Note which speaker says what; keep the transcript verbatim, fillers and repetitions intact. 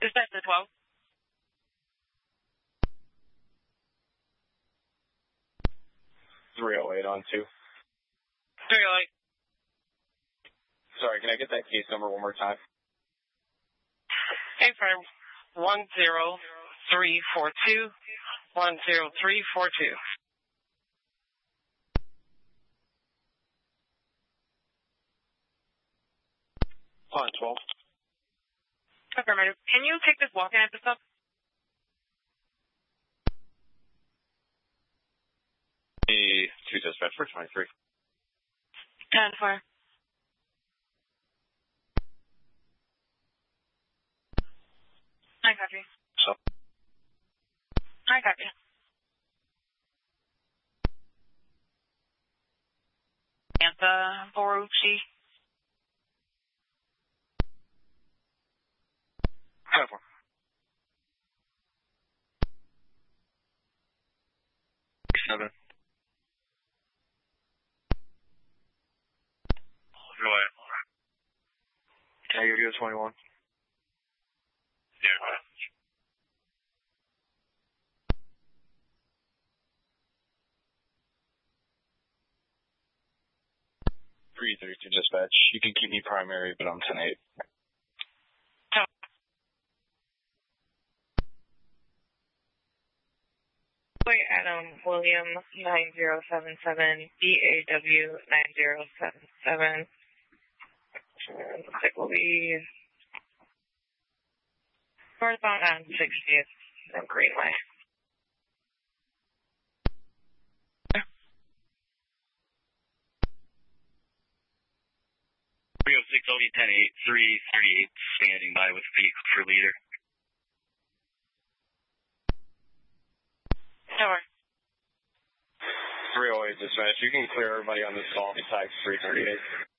Speaker 1: Dispatch the twelve.
Speaker 2: three oh eight on two.
Speaker 1: three oh eight.
Speaker 2: Sorry, can I get that case number one more time?
Speaker 1: Okay, for one zero three four two. one zero three four two.
Speaker 2: On twelve.
Speaker 1: Affirmative. Can you take this walk-in at the stop?
Speaker 2: The two dispatch for twenty-three.
Speaker 1: ten four. I copy.
Speaker 2: So.
Speaker 1: I copy. Samantha Borucci.
Speaker 2: ten four. seven. Go ahead. Can I give you a twenty-one? Yeah, go ahead. three thirty-two dispatch. You can keep me primary, but I'm ten eight.
Speaker 1: Wait, Adam William nine zero seven seven B A W nine zero seven seven. Looks like we'll be northbound on sixtieth and Greenway.
Speaker 2: three oh six L D ten eight, three thirty-eight, standing by with vehicle for leader.
Speaker 1: Sure.
Speaker 2: three oh eight dispatch. You can clear everybody on this call besides three thirty-eight.